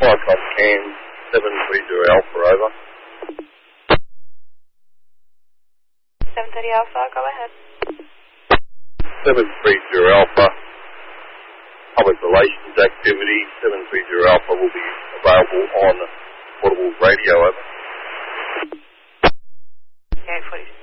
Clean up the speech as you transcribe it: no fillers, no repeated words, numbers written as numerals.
Qualcomm CAN 730 Alpha, over. 730 Alpha, go ahead. 730 Alpha, public relations activity. 730 Alpha will be available on portable radio, over. Okay, 46.